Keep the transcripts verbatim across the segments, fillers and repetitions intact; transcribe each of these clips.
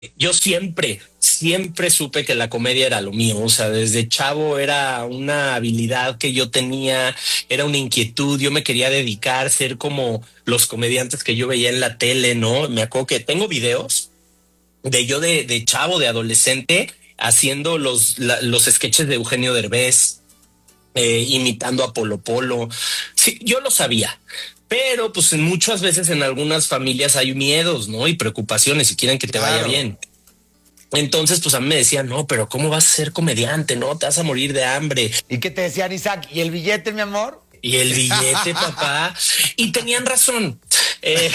Yo siempre, siempre supe que la comedia era lo mío. O sea, desde chavo era una habilidad que yo tenía, era una inquietud. Yo me quería dedicar, ser como los comediantes que yo veía en la tele, ¿no? Me acuerdo que tengo videos de yo de, de chavo, de adolescente, haciendo los, la- los sketches de Eugenio Derbez, eh, imitando a Polo Polo. Sí, yo lo sabía. Pero pues en muchas veces en algunas familias hay miedos, ¿no? Y preocupaciones y quieren que te vaya Claro. bien. Entonces, pues a mí me decían, no, pero ¿cómo vas a ser comediante? No, te vas a morir de hambre. ¿Y qué te decían, Isaac? ¿Y el billete, mi amor? Y el billete, papá. Y tenían razón. Eh,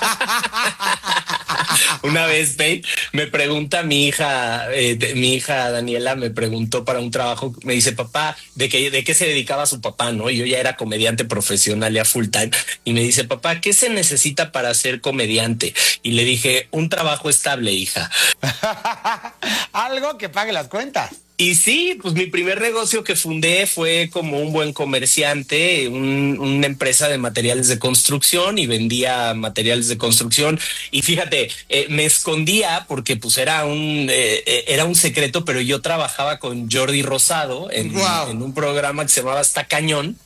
una vez, Dave, me pregunta mi hija, eh, de- mi hija Daniela me preguntó para un trabajo, me dice, papá, ¿de qué, de qué se dedicaba su papá? ¿No? Y yo ya era comediante profesional, ya full time. Y me dice, papá, ¿qué se necesita para ser comediante? Y le dije, un trabajo estable, hija. Algo que pague las cuentas. Y sí, pues mi primer negocio que fundé fue como un buen comerciante, un- una empresa de materiales de construcción y vendía materiales de construcción. Y fíjate, eh, me escondía porque pues era un, eh, eh, era un secreto, pero yo trabajaba con Jordi Rosado en, en Wow. un programa que se llamaba Hasta Cañón.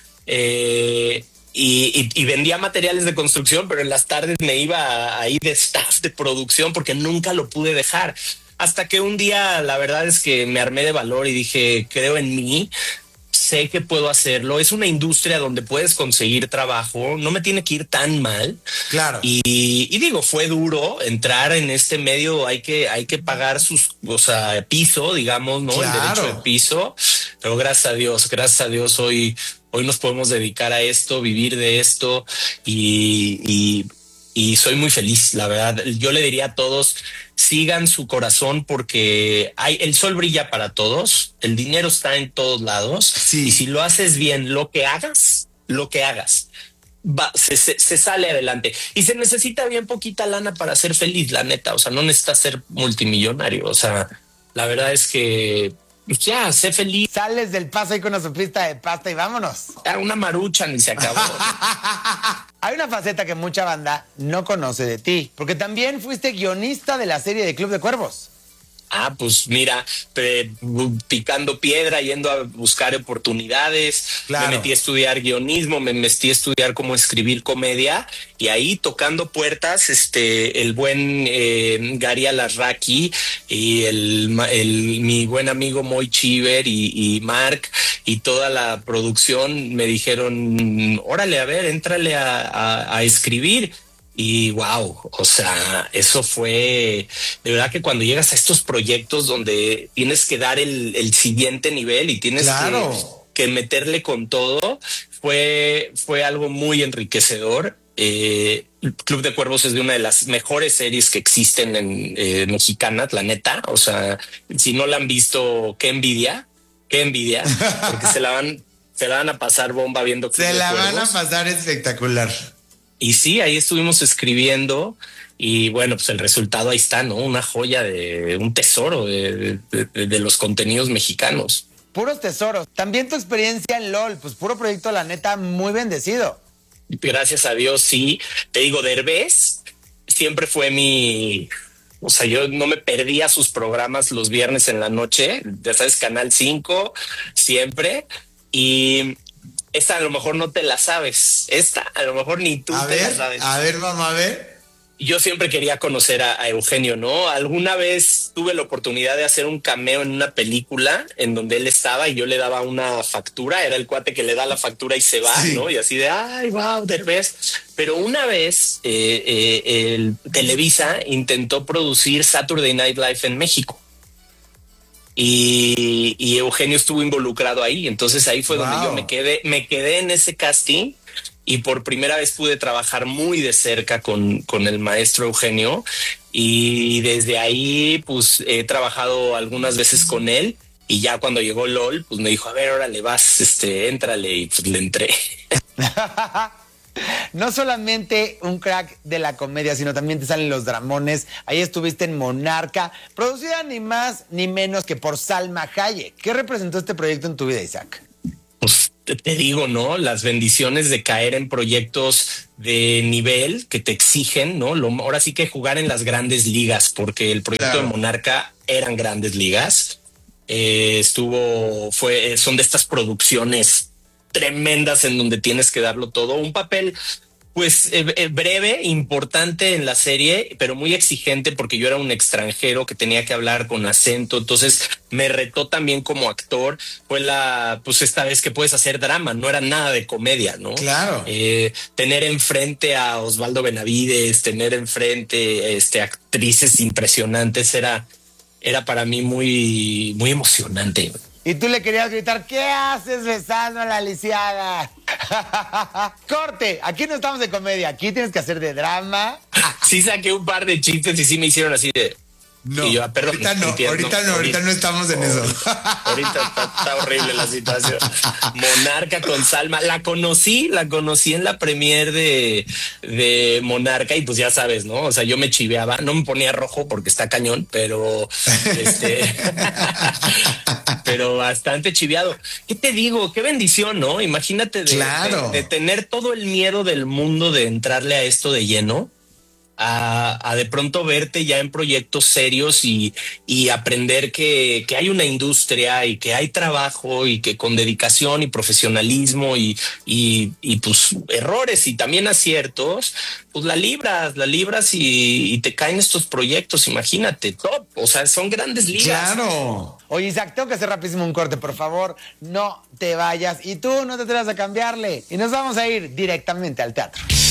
eh, y, y- y vendía materiales de construcción, pero en las tardes me iba ahí de staff de producción porque nunca lo pude dejar. Hasta que un día, la verdad es que me armé de valor y dije, creo en mí, sé que puedo hacerlo. Es una industria donde puedes conseguir trabajo, no me tiene que ir tan mal. Claro. Y, y digo, fue duro entrar en este medio, hay que, hay que pagar sus, o sea, piso, digamos, ¿no? El derecho de Claro. piso, pero gracias a Dios, gracias a Dios hoy, hoy nos podemos dedicar a esto, vivir de esto y, y, y soy muy feliz, la verdad. Yo le diría a todos, sigan su corazón porque hay, el sol brilla para todos, el dinero está en todos lados y si Sí. lo haces bien, lo que hagas, lo que hagas va, se, se, se sale adelante y se necesita bien poquita lana para ser feliz, la neta. O sea, no necesitas ser multimillonario. O sea, la verdad es que pues ya sé feliz. Sales del paso ahí con una sopita de pasta y vámonos. Ya una marucha ni se acabó. Hay una faceta que mucha banda no conoce de ti, porque también fuiste guionista de la serie de Club de Cuervos. Ah, pues mira, pe- picando piedra, yendo a buscar oportunidades, me Claro. metí a estudiar guionismo, me metí a estudiar cómo escribir comedia y ahí tocando puertas, este, el buen eh, Gary Alarraqui y el, ma- el- mi buen amigo Moy Chiver y, y Mark y toda la producción me dijeron, órale, a ver, éntrale a, a a escribir. Y wow, o sea, eso fue de verdad que cuando llegas a estos proyectos donde tienes que dar el, el siguiente nivel y tienes que, Claro. que meterle con todo, fue, fue algo muy enriquecedor. Eh, Club de Cuervos es de una de las mejores series que existen en eh, mexicanas, la neta. O sea, si no la han visto, qué envidia, qué envidia, porque se la van, se la van a pasar bomba viendo Club Se de la van a Cuervos. pasar espectacular. Y sí, ahí estuvimos escribiendo y bueno, pues el resultado ahí está, ¿no? Una joya de un tesoro de, de, de, de los contenidos mexicanos. Puros tesoros. También tu experiencia en LOL, pues puro proyecto, la neta, muy bendecido. Gracias a Dios, sí. Te digo, Derbez siempre fue mi... O sea, yo no me perdía sus programas los viernes en la noche, ya sabes, Canal cinco siempre. Y esta a lo mejor no te la sabes. Esta a lo mejor ni tú A te la ver, sabes. a ver, vamos a ver. Yo siempre quería conocer a, a Eugenio, ¿no? Alguna vez tuve la oportunidad de hacer un cameo en una película en donde él estaba y yo le daba una factura, era el cuate que le da la factura y se va, ¿no? Sí. Y así de, ay, wow, Derbez. Pero una vez eh, eh, el Televisa intentó producir Saturday Night Live en México. Y, y Eugenio estuvo involucrado ahí. Entonces ahí fue donde yo me Wow. quedé, me quedé en ese casting y por primera vez pude trabajar muy de cerca con, con el maestro Eugenio. Y desde ahí, pues he trabajado algunas veces con él. Y ya cuando llegó LOL, pues me dijo, a ver, órale, vas, este, éntrale. Y pues le entré. No solamente un crack de la comedia, sino también te salen los dramones. Ahí estuviste en Monarca, producida ni más ni menos que por Salma Hayek. ¿Qué representó este proyecto en tu vida, Isaac? Pues te, te digo, ¿no? Las bendiciones de caer en proyectos de nivel que te exigen, ¿no? Lo, ahora sí que jugar en las grandes ligas, porque el proyecto Claro. de Monarca eran grandes ligas. Eh, estuvo, fue, son de estas producciones tremendas en donde tienes que darlo todo. Un papel pues eh, eh, breve, importante en la serie, pero muy exigente porque yo era un extranjero que tenía que hablar con acento, entonces me retó también como actor. Fue la, pues esta vez que puedes hacer drama, no era nada de comedia, ¿no? Claro. Eh, tener enfrente a Osvaldo Benavides, tener enfrente este, actrices impresionantes, era, era para mí muy, muy emocionante. Y tú le querías gritar, ¿qué haces besando a la lisiada? Corte, aquí no estamos de comedia, aquí tienes que hacer de drama. Sí saqué un par de chistes y sí me hicieron así de... No, y yo, ah, perdón, ahorita no, entiendo, ahorita no, ahorita no estamos en eso. Ahorita está, está horrible la situación. Monarca con Salma, la conocí, la conocí en la premier de, de Monarca y pues ya sabes, ¿no? O sea, yo me chiveaba, no me ponía rojo porque está cañón, pero este, pero bastante chiveado. ¿Qué te digo? Qué bendición, ¿no? Imagínate de, Claro. de, de tener todo el miedo del mundo de entrarle a esto de lleno. A, a de pronto verte ya en proyectos serios y, y aprender que, que hay una industria y que hay trabajo y que con dedicación y profesionalismo y, y, y pues errores y también aciertos, pues la libras, la libras y, y te caen estos proyectos, imagínate, top, o sea, son grandes ligas. Claro. Oye, Isaac, tengo que hacer rapidísimo un corte, por favor, no te vayas y tú no te atrevas a cambiarle. Y nos vamos a ir directamente al teatro.